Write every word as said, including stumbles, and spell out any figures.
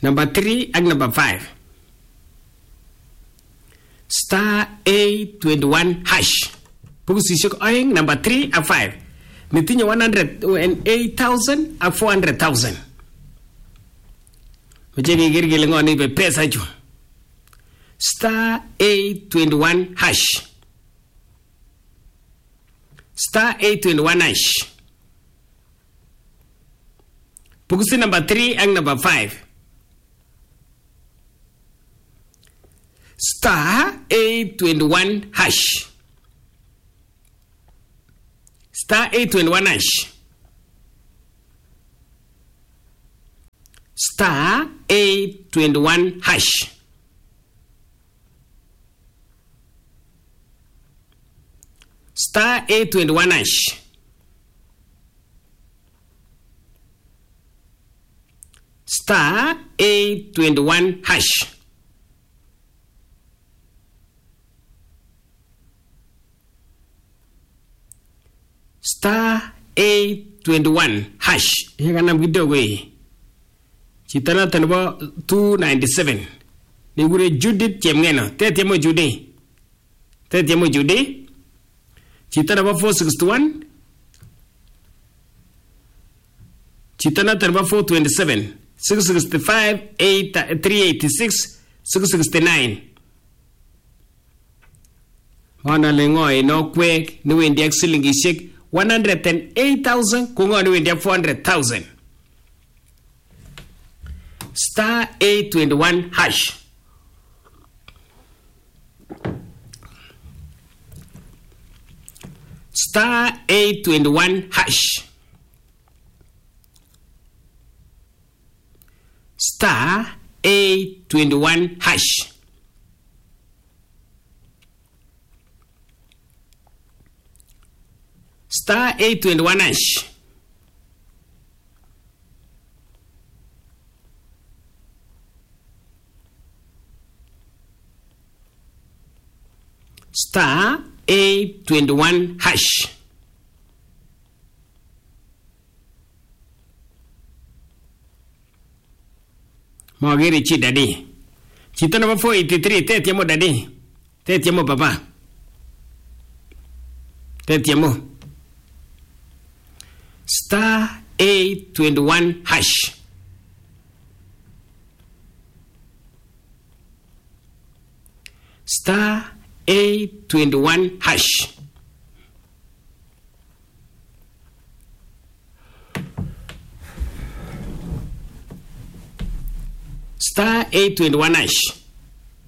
Number three ak number five. Star eight twenty-one hash. Pugusishok oing number three ak five. Nitinyo one hundred eight thousand ak four hundred thousand. Mchegi girgile ngoni be pesa ju. Star eight twenty-one hash. Star eight twenty-one hash. Pugusi number three and number five. Star eight twenty-one hash. Star eight twenty-one hash. Star eight twenty-one hash. Star eight twenty-one hash. Star eight twenty-one hash. Star eight twenty-one hash. Higa nam kidogo hii. Chitana tanabo two ninety-seven. Nigure Judith Chemngeno. Tete mo Judy. Tete mo Judy. Chitana ba four sixty-one. Chitana tanaba four twenty-seven. six sixty-five, eight, three eighty-six, six sixty-nine. Wana lengoy no quick, no India silingi shake one hundred eight thousand, kungo no India four hundred thousand. Star eight twenty-one hash. Star eight twenty-one hash. Star eight twenty-one hash. Star eight twenty-one hash. Star eight twenty-one hash. Mogiri chi daddy. Chita number four eighty-three. Tetiamo daddy. Tetiamo papa. Tetiamo. Star eight twenty-one hash. Star eight twenty-one hash. Star eight twenty-one hash.